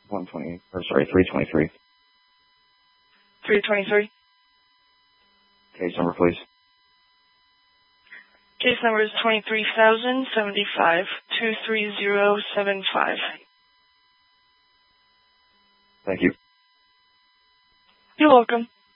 323. 323. Case number, please. Case number is 23,075 23075. Thank you. You're welcome.